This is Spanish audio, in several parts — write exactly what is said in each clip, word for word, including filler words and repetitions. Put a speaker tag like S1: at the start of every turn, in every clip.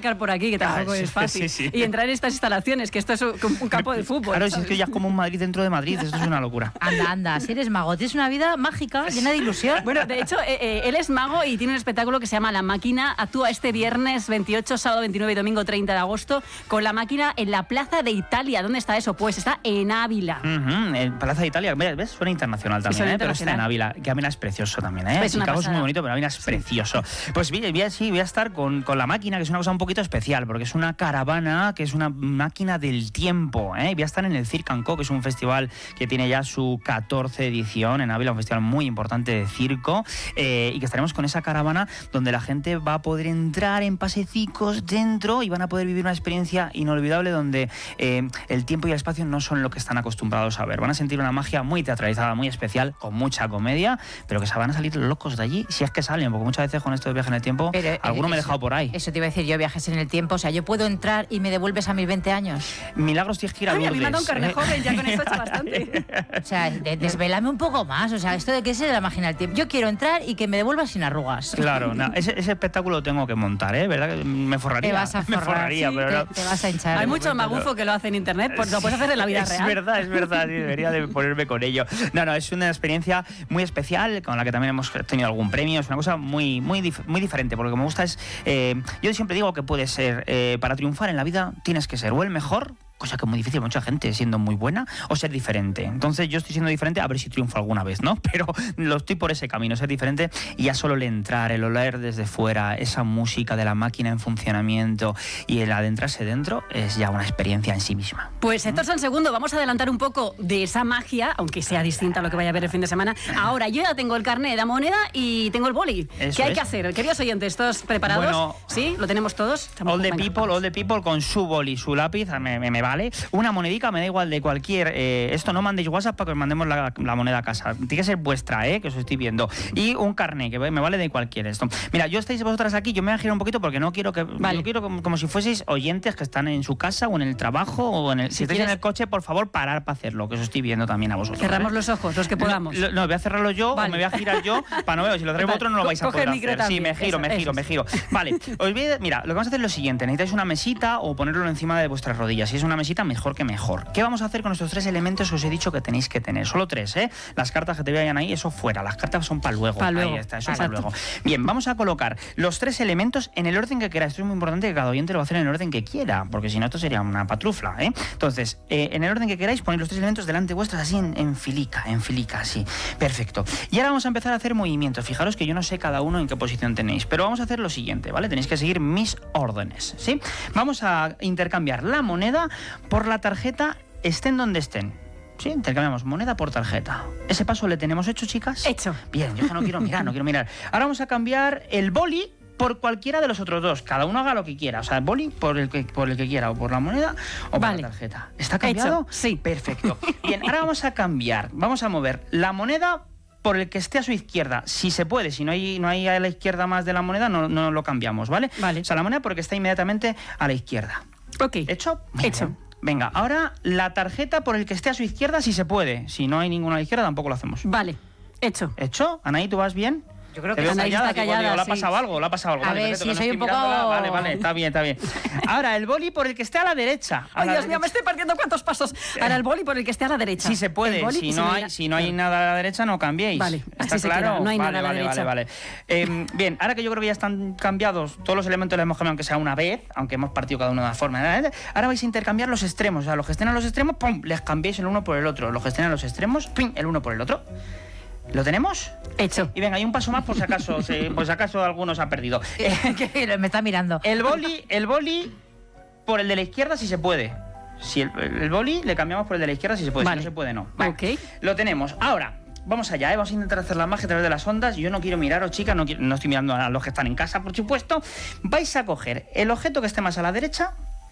S1: aparcar por aquí, que tampoco ah, es fácil, sí, sí. y entrar en estas instalaciones, que esto es un, un campo de fútbol.
S2: Claro, si es que ya es como un Madrid dentro de Madrid, esto es una locura.
S3: Anda, anda, si eres mago, tienes una vida mágica, llena de ilusión.
S1: Bueno, de hecho, eh, eh, él es mago y tiene un espectáculo que se llama La Máquina. Actúa este viernes veintiocho, sábado veintinueve y domingo treinta de agosto con La Máquina en la Plaza de Italia. ¿Dónde está eso? Pues está en Ávila.
S2: Uh-huh, en Plaza de Italia, ¿ves? Suena internacional también, suena ¿eh? internacional. Pero está en Ávila, que Ávila es precioso también, ¿eh? Chicago es muy bonito, pero Ávila es precioso. Sí. Pues voy, voy, sí, voy a estar con, con La Máquina, que es una cosa un poquito especial, porque es una caravana, que es una máquina del tiempo, ¿eh? Voy a estar en el Circ and Co, que es un festival que tiene ya su catorce edición en Ávila, un festival muy importante de circo, eh, y que estaremos con esa caravana donde la gente va a poder entrar en pasecicos dentro y van a poder vivir una experiencia inolvidable donde eh, el tiempo y el espacio no son lo que están acostumbrados a ver. Van a sentir una magia muy teatralizada, muy especial, con mucha comedia, pero que se van a salir locos de allí, si es que salen, porque muchas veces con esto de viaje en el tiempo, pero, alguno eh, me he dejado por ahí.
S3: Eso te iba a decir yo, viajes en el tiempo, o sea, ¿yo puedo entrar y me devuelves a mis veinte años?
S2: Milagros tienes que ir a Lourdes.
S1: Ay, a mí me ha dado un carne joven, ya con eso he hecho bastante.
S3: O sea, de, desvélame un poco más, o sea, esto de que es la máquina del tiempo. Yo quiero entrar y que me devuelvas sin arrugas.
S2: Claro, no, ese, ese espectáculo lo tengo que montar, ¿eh? ¿Verdad? Me forraría.
S3: Te vas a forrar,
S2: me forraría,
S3: sí,
S2: pero
S3: te,
S2: no.
S3: te vas a hinchar.
S1: Hay mucho magufo que lo hace en internet, pues lo puedes hacer en la vida
S2: es
S1: real.
S2: Es verdad, es verdad, sí, debería de ponerme con ello. No, no, es una experiencia muy especial, con la que también hemos tenido algún premio, es una cosa muy, muy, dif muy diferente, porque lo que me gusta es, eh, yo siempre digo que puede ser, eh, para triunfar en la vida tienes que ser o el mejor, cosa que es muy difícil, mucha gente siendo muy buena, o ser diferente. Entonces yo estoy siendo diferente, a ver si triunfo alguna vez, ¿no? Pero lo estoy por ese camino, ser diferente, y ya solo el entrar, el oler desde fuera, esa música de la máquina en funcionamiento y el adentrarse dentro es ya una experiencia en sí misma.
S1: Pues Héctor Sansegundo, vamos a adelantar un poco de esa magia, aunque sea distinta a lo que vaya a ver el fin de semana. Ahora, yo ya tengo el carnet de la moneda y tengo el boli.
S2: Eso
S1: ¿Qué hay
S2: es.
S1: que hacer? Queridos oyentes, ¿todos preparados?
S2: Bueno,
S1: ¿sí? ¿Lo tenemos todos?
S2: Estamos all the people, vamos. all the people con su boli, su lápiz, me, me, me vale. Una monedica, me da igual de cualquier... Eh, esto no mandéis WhatsApp para que os mandemos la, la moneda a casa. Tiene que ser vuestra, ¿eh? Que os estoy viendo. Y un carnet, que me vale de cualquier esto. Mira, yo estáis vosotras aquí, yo me voy a girar un poquito porque no quiero que... Vale. Yo quiero como, como si fueseis oyentes que están en su casa o en el trabajo o en el... Si, si estáis quieres... en el coche, por favor, parar para hacerlo, que os estoy viendo también a vosotros.
S1: Cerramos
S2: ¿eh?
S1: los ojos, los que podamos.
S2: No, no, voy a cerrarlo yo, vale. O me voy a girar yo para no ver. Si lo traigo
S1: vale.
S2: otro no lo vais a
S1: Coge
S2: poder hacer.
S1: También.
S2: Sí, me giro, eso, me giro, eso. me giro. Vale, os voy a... Mira, lo que vamos a hacer es lo siguiente. Necesitáis una mesita o ponerlo encima de vuestras rodillas. Si es una mesita, mejor que mejor. ¿Qué vamos a hacer con estos tres elementos que os he dicho que tenéis que tener? Solo tres, ¿eh? Las cartas que te vayan ahí, eso fuera. Las cartas son para luego.
S1: Para luego.
S2: Ahí está, eso para luego. Bien, vamos a colocar los tres elementos en el orden que queráis. Esto es muy importante, que cada oyente lo va a hacer en el orden que quiera, porque si no esto sería una patrufla, ¿eh? Entonces, eh, en el orden que queráis, ponéis los tres elementos delante vuestras así en, en filica, en filica, así. Perfecto. Y ahora vamos a empezar a hacer movimientos. Fijaros que yo no sé cada uno en qué posición tenéis, pero vamos a hacer lo siguiente, ¿vale? Tenéis que seguir mis órdenes, ¿sí? Vamos a intercambiar la moneda por la tarjeta, estén donde estén. Sí, intercambiamos moneda por tarjeta. ¿Ese paso le tenemos hecho, chicas?
S1: Hecho.
S2: Bien, yo no quiero mirar, no quiero mirar. Ahora vamos a cambiar el boli por cualquiera de los otros dos. Cada uno haga lo que quiera. O sea, el boli por el que, por el que quiera, o por la moneda o
S1: vale.
S2: por la tarjeta. ¿Está cambiado?
S1: Hecho. Sí.
S2: Perfecto. Bien, ahora vamos a cambiar. Vamos a mover la moneda por el que esté a su izquierda, si se puede. Si no hay, no hay a la izquierda más de la moneda, no, no lo cambiamos, ¿vale?
S1: Vale.
S2: O sea, la moneda por el que está inmediatamente a la izquierda.
S1: Ok.
S2: ¿Hecho? Bien.
S1: Hecho.
S2: Venga, ahora la tarjeta por el que esté a su izquierda, si se puede. Si no hay ninguna a la izquierda, tampoco lo hacemos.
S1: Vale, hecho.
S2: ¿Hecho? Anaí, ¿tú vas bien?
S3: Yo creo
S2: Te
S3: que
S2: veo
S1: Anaí
S2: callada,
S1: está callada,
S2: digo, digo, ¿le ha
S1: sí.
S2: pasado algo? ¿Le ha pasado algo?
S3: A
S2: Vale,
S3: ver,
S2: perfecto,
S3: si
S2: que
S3: soy
S2: no
S3: un
S2: estoy
S3: poco...
S2: mirándola. Vale, vale, está bien, está bien. Ahora, el boli por el que esté a la derecha. A
S1: Ay,
S2: la
S1: Dios mío,
S2: derecha.
S1: me estoy perdiendo cuántos pasos. Ahora el boli por el que esté a la derecha.
S2: Si se puede,
S1: boli,
S2: si,
S1: si
S2: no
S1: me
S2: hay,
S1: da...
S2: si no hay
S1: claro.
S2: nada a la derecha, no cambiéis.
S1: Vale,
S2: ¿está
S1: así
S2: claro?
S1: se queda, no hay
S2: vale,
S1: nada a la
S2: vale,
S1: derecha.
S2: vale, vale. Eh, bien, ahora que yo creo que ya están cambiados, todos los elementos los hemos cambiado, aunque sea una vez, aunque hemos partido cada uno de una forma. Ahora vais a intercambiar los extremos. O sea, los que estén a los extremos, ¡pum!, les cambiéis el uno por el otro. Los que estén a los extremos, ¡pum!, el uno por el otro. ¿Lo tenemos?
S1: Hecho.
S2: Y venga, hay un paso más por si acaso, se, por si acaso alguno se ha perdido.
S3: Eh, me está mirando.
S2: El boli, el boli por el de la izquierda si se puede. Si el, el boli le cambiamos por el de la izquierda si se puede.
S1: Vale.
S2: Si no se puede, no. Vale.
S1: Ok.
S2: Lo tenemos. Ahora, vamos allá, ¿eh? Vamos a intentar hacer la magia a través de las ondas. Yo no quiero miraros, chicas, no, quiero, no estoy mirando a los que están en casa, por supuesto. Vais a coger el objeto que esté más a la derecha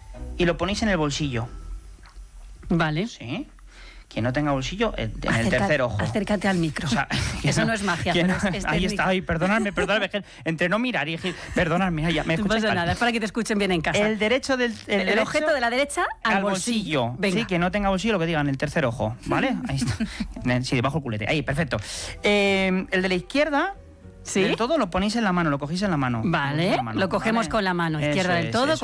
S2: y lo ponéis en el bolsillo.
S1: Vale.
S2: Sí. Quien no tenga bolsillo, en
S1: Acerca,
S2: el tercer ojo.
S1: Acércate al micro.
S2: O sea,
S1: eso no,
S2: no
S1: es magia.
S2: Pero
S1: No,
S2: es,
S1: es
S2: ahí
S1: técnica.
S2: está, ay, perdonadme, perdonadme. Entre no mirar y perdonadme, ya me
S1: No
S2: escucháis.
S1: pasa nada, es para que te escuchen bien en casa.
S2: El derecho del el,
S1: el
S2: derecho
S1: objeto de la derecha al,
S2: al bolsillo.
S1: bolsillo. Venga.
S2: Sí, que no tenga bolsillo, lo que digan, el tercer ojo, ¿vale? Ahí está. Sí, debajo el culete. Ahí, perfecto. Eh, el de la izquierda,
S1: ¿sí?
S2: del todo lo ponéis en la mano, lo cogéis en la mano.
S1: Vale,
S2: en la mano,
S1: lo cogemos
S2: ¿vale?
S1: con la mano izquierda
S2: Eso
S1: del
S2: es,
S1: todo.
S2: eso